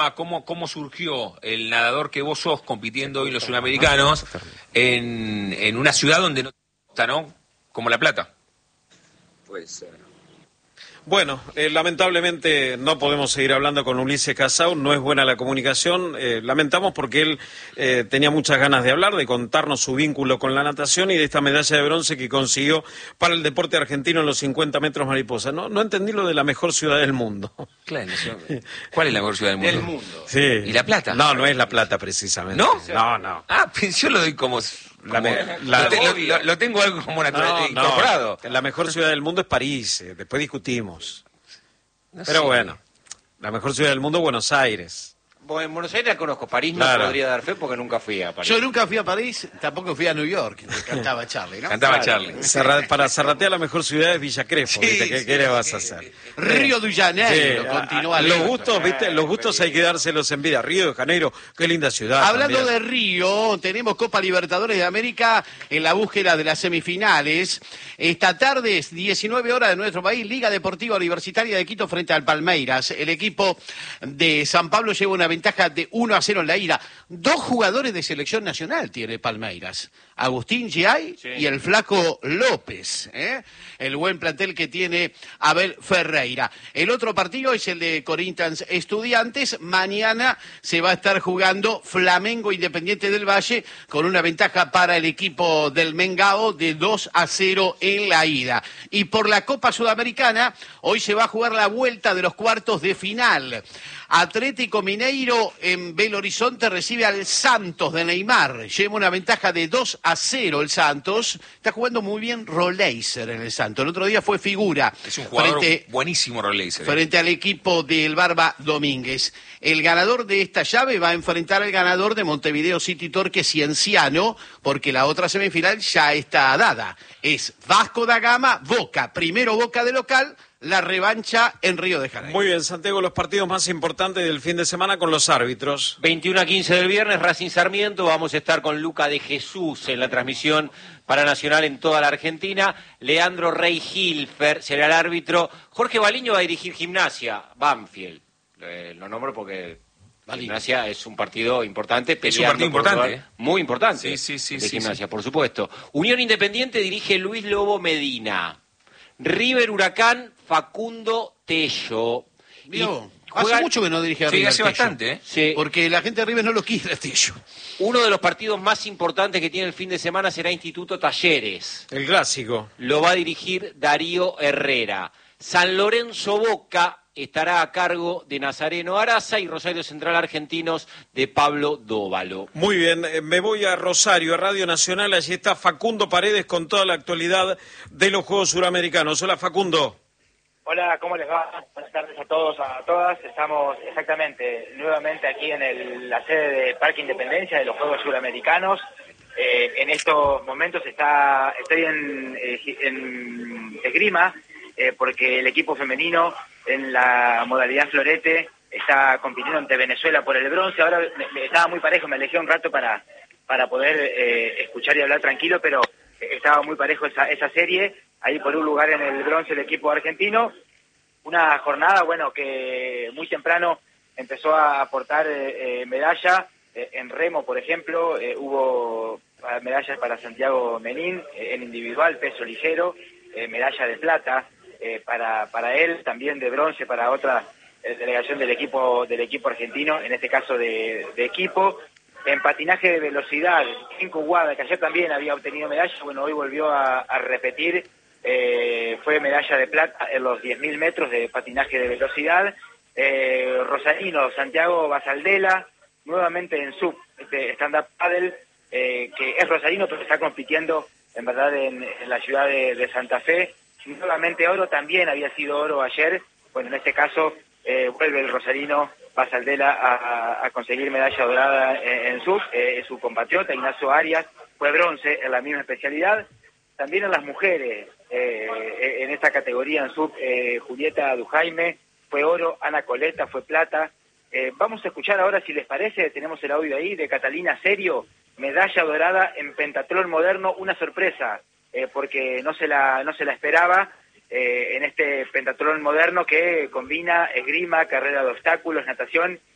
cómo surgió el nadador que vos sos compitiendo hoy en los Suramericanos en una ciudad donde no está, ¿no? Como La Plata. Pues... Bueno, lamentablemente no podemos seguir hablando con Ulises Casau, no es buena la comunicación, lamentamos porque él tenía muchas ganas de hablar, de contarnos su vínculo con la natación y de esta medalla de bronce que consiguió para el deporte argentino en los 50 metros mariposa. No entendí lo de la mejor ciudad del mundo. Claro, ¿cuál es la mejor ciudad del mundo? El mundo. Sí. ¿Y La Plata? No es La Plata precisamente. ¿No? No. Ah, pues yo lo doy como... Lo tengo algo como incorporado. La mejor ciudad del mundo es París, después discutimos. No Pero sé. bueno, la mejor ciudad del mundo es Buenos Aires. Bueno, en Buenos Aires la conozco, París Claro. no podría dar fe porque nunca fui a París. Yo nunca fui a París, tampoco fui a New York, que cantaba Charlie, ¿no? Cantaba Claro. Charlie. Para Zarratea la mejor ciudad es Villa Crespo, ¿viste? ¿Qué le vas a hacer? Río de Janeiro, Sí, continúa los Alberto. gustos, ¿viste? Los gustos hay que dárselos en vida. Río de Janeiro, qué linda ciudad. Hablando también. de Río, tenemos Copa Libertadores de América en la búsqueda de las semifinales. Esta tarde, 19 horas de nuestro país, Liga Deportiva Universitaria de Quito frente al Palmeiras. El equipo de San Pablo lleva una ventaja de 1-0 en la ida. 2 jugadores de selección nacional tiene Palmeiras. Agustín Giay y el Flaco López, el buen plantel que tiene Abel Ferreira. El otro partido es el de Corinthians Estudiantes. Mañana se va a estar jugando Flamengo Independiente del Valle con una ventaja para el equipo del Mengao de 2-0 en la ida. Y por la Copa Sudamericana, hoy se va a jugar la vuelta de los cuartos de final. Atlético Mineiro en Belo Horizonte recibe al Santos de Neymar. Lleva una ventaja de 2-0 el Santos. Está jugando muy bien Roleiser en el Santos. El otro día fue figura. Es un jugador buenísimo, Roleiser. Frente al equipo del Barba Domínguez. El ganador de esta llave va a enfrentar al ganador de Montevideo City Torque Cienciano, porque la otra semifinal ya está dada. Es Vasco da Gama, Boca. Primero Boca de local, la revancha en Río de Janeiro. Muy bien, Santiago, los partidos más importantes del fin de semana con los árbitros. 21-15 del viernes, Racing Sarmiento. Vamos a estar con Luca de Jesús en la transmisión para Nacional en toda la Argentina. Leandro Rey Hilfer será el árbitro. Jorge Baliño va a dirigir Gimnasia, Banfield. Lo nombro porque Gimnasia es un partido importante. Es un partido importante. Muy importante. Sí, de Gimnasia, por supuesto. Unión Independiente dirige Luis Lobo Medina. River Huracán, Facundo Tello. Hace mucho que no dirige a Sí, River hace Tello. bastante. Sí. Porque la gente de River no lo quiere a Tello. Uno de los partidos más importantes que tiene el fin de semana será Instituto Talleres. El clásico. Lo va a dirigir Darío Herrera. San Lorenzo Boca estará a cargo de Nazareno Araza y Rosario Central Argentinos de Pablo Dóvalo. Muy bien, me voy a Rosario, a Radio Nacional. Allí está Facundo Paredes con toda la actualidad de los Juegos Suramericanos. Hola, Facundo. Hola, ¿cómo les va? Buenas tardes a todos, a todas. Estamos exactamente nuevamente aquí en la sede de Parque Independencia de los Juegos Suramericanos. En estos momentos estoy en esgrima porque el equipo femenino en la modalidad florete está compitiendo ante Venezuela por el bronce. Ahora estaba muy parejo, me alejé un rato para poder escuchar y hablar tranquilo, pero estaba muy parejo esa serie. Ahí por un lugar en el bronce el equipo argentino. Una jornada, bueno, que muy temprano empezó a aportar medalla. En remo, por ejemplo, hubo medallas para Santiago Menín en individual, peso ligero, medalla de plata para él, también de bronce para otra delegación del equipo argentino, en este caso de equipo. En patinaje de velocidad, Cinco Guada, que ayer también había obtenido medalla, bueno, hoy volvió a repetir. Fue medalla de plata en los 10.000 metros de patinaje de velocidad. Rosarino, Santiago Basaldela, nuevamente en sub, stand-up paddle, que es rosarino pero está compitiendo en verdad en la ciudad de Santa Fe. Nuevamente oro, también había sido oro ayer. Bueno, en este caso vuelve el rosarino Basaldela a conseguir medalla dorada en sub. Su compatriota Ignacio Arias fue bronce en la misma especialidad. También en las mujeres, en esta categoría en sub, Julieta Dujaime fue oro, Ana Coleta fue plata. Vamos a escuchar ahora, si les parece, tenemos el audio ahí, de Catalina Serio, medalla dorada en pentatlón moderno, una sorpresa, porque no se la esperaba, en este pentatlón moderno que combina esgrima, carrera de obstáculos, natación